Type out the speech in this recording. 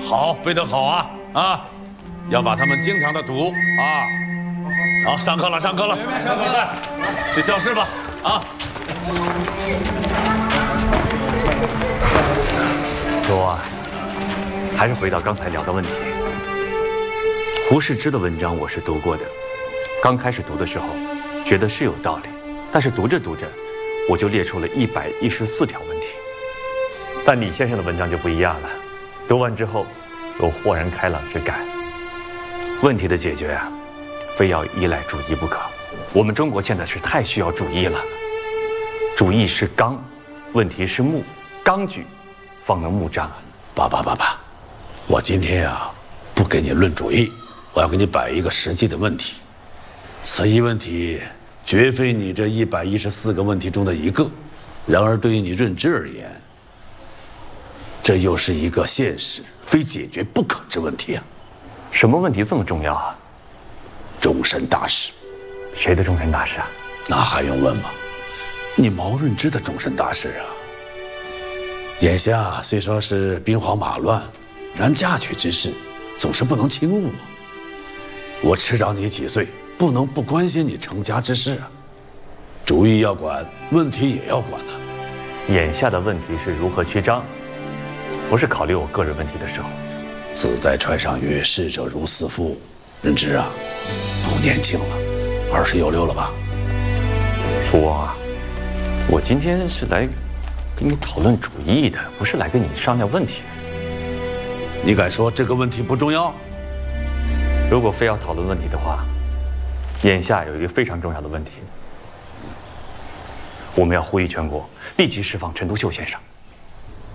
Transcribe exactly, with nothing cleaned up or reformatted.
好，背得好啊啊！要把他们经常的读啊。好，上课了，上课了，上课了，去教室吧啊！ 说，还是回到刚才聊的问题。胡适之的文章我是读过的，刚开始读的时候，觉得是有道理，但是读着读着，我就列出了一百一十四条问题。但李先生的文章就不一样了，读完之后，有豁然开朗之感。问题的解决啊，非要依赖主义不可。我们中国现在是太需要主义了。主义是纲，问题是目，纲举，方能目张。 爸爸爸爸，我今天呀，不给你论主义，我要给你摆一个实际的问题。此一问题绝非你这一百一十四个问题中的一个，然而对于你认知而言，这又是一个现实，非解决不可之问题啊！ 什么问题这么重要啊？ 终身大事。 谁的终身大事啊？ 那还用问吗？你毛润之的终身大事啊！眼下虽说是兵荒马乱，然嫁娶之事总是不能轻误啊。我迟长你几岁，不能不关心你成家之事啊。主意要管，问题也要管啊。 眼下的问题是如何去张，不是考虑我个人问题的时候。 自在川上曰：“逝者如斯夫。”润之啊，不年轻了，二十有六了吧？ 父王啊，我今天是来跟你讨论主义的，不是来跟你商量问题。 你敢说这个问题不重要？ 如果非要讨论问题的话，眼下有一个非常重要的问题，我们要呼吁全国立即释放陈独秀先生。